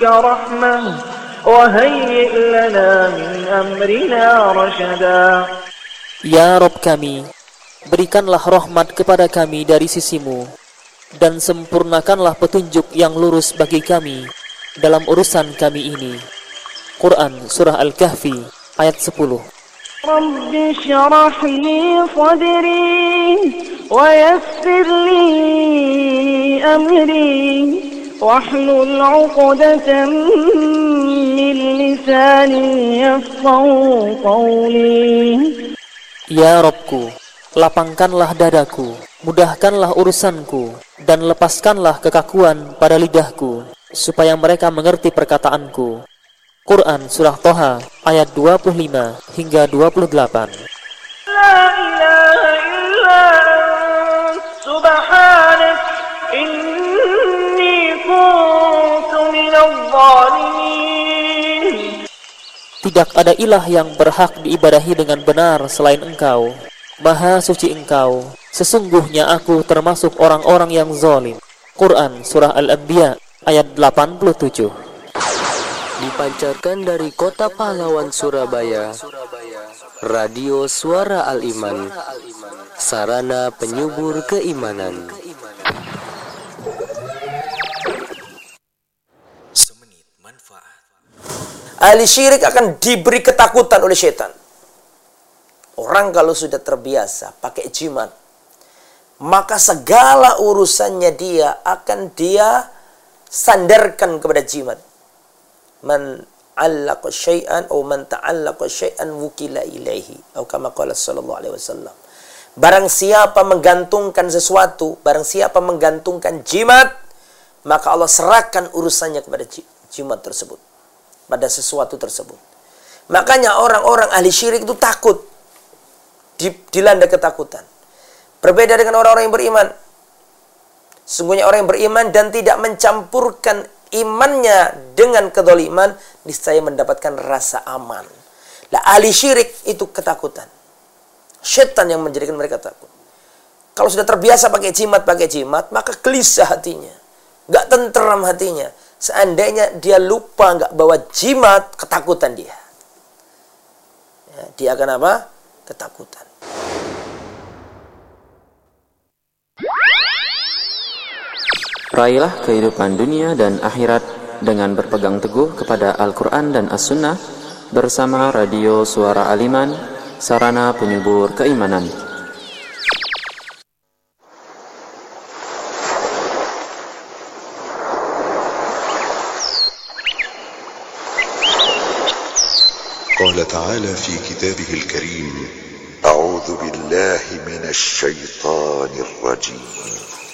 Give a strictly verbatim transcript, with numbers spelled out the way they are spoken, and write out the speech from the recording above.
بك رحمة وهيئ لنا من أمرنا رشدا. Ya Rabb kami, berikanlah rahmat kepada kami dari sisimu, dan sempurnakanlah petunjuk yang lurus bagi kami dalam urusan kami ini. Quran Surah Al-Kahfi ayat sepuluh. Rabbi syrah li sadri wa yassir li amri wahlul 'uqdatam min lisani yafqahu qawli. Ya Rabbku, lapangkanlah dadaku, mudahkanlah urusanku, dan lepaskanlah kekakuan pada lidahku, supaya mereka mengerti perkataanku. Quran Surah Toha ayat dua puluh lima hingga dua puluh delapan. La ilaha illa ant subhanak inni kuntu minadh dhalimin. Tidak ada ilah yang berhak diibadahi dengan benar selain Engkau. Maha suci Engkau, sesungguhnya aku termasuk orang-orang yang zalim. Quran Surah Al-Anbiya ayat delapan puluh tujuh. Dipancarkan dari kota pahlawan Surabaya, Radio Suara Al-Iman, sarana penyubur keimanan. Semenit manfaat. Ahli syirik akan diberi ketakutan oleh setan. Orang kalau sudah terbiasa pakai jimat, maka segala urusannya dia akan dia sandarkan kepada jimat. Man 'allaqa syai'an aw man ta'allaqa syai'an wukila ilaihi, atau kama qala sallallahu alaihi wasallam. Barang siapa menggantungkan sesuatu, barang siapa menggantungkan jimat, maka Allah serahkan urusannya kepada jimat tersebut, pada sesuatu tersebut. Makanya orang-orang ahli syirik itu takut, dilanda ketakutan. Berbeda dengan orang-orang yang beriman. Sesungguhnya orang yang beriman dan tidak mencampurkan imannya dengan kedzaliman, niscaya mendapatkan rasa aman. Lah ahli syirik itu ketakutan. Syaitan yang menjadikan mereka takut. Kalau sudah terbiasa pakai jimat, pakai jimat, maka gelisah hatinya, nggak tenteram hatinya. Seandainya dia lupa nggak bawa jimat, ketakutan dia. Ya, dia akan apa? Ketakutan. Raihlah kehidupan dunia dan akhirat dengan berpegang teguh kepada Al-Quran dan As-Sunnah bersama Radio Suara Al-Iman, sarana penyubur keimanan. قال تعالى في كتابه الكريم: أعوذ بالله من الشيطان الرجيم